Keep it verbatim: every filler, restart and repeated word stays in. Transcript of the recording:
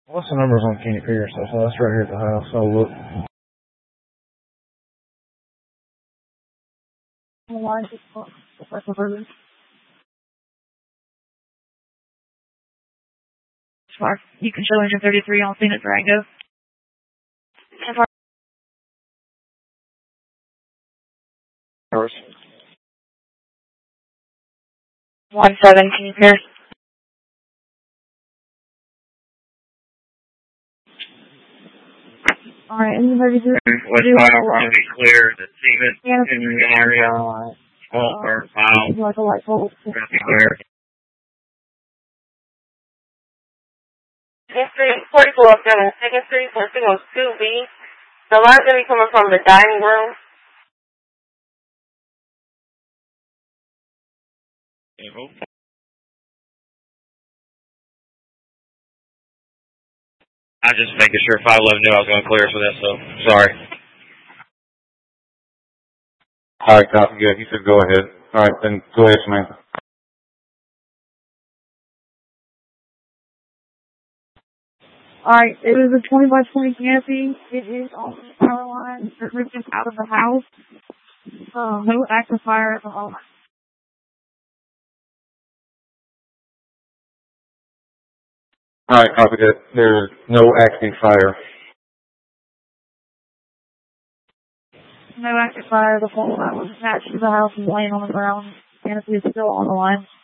What's the numbers on Kenny Pierce? So that's right here at the house. So look. Smart. You can show engine thirty-three on Phoenix Durango. Yours. One seven, Kenny Pierce. All right, and thirty-three. West Final will be clear. The Siemens in the area. Small first file. Like a light bulb. Be clear. Second Street, forty-four oh seven, Second Street, for signal two B. The line's going to be coming from the dining room. I just making sure five eleven knew I was going to clear for that, so sorry. All right, copy. Good. He said go ahead. All right, then go ahead, Samantha. Alright, it is a twenty by twenty canopy. It is on the power line. It reaches out of the house. Uh, no active fire at the home. All right, copy that. There's no active fire. No active fire. The pole that was attached to the house is laying on the ground. Canopy is still on the line.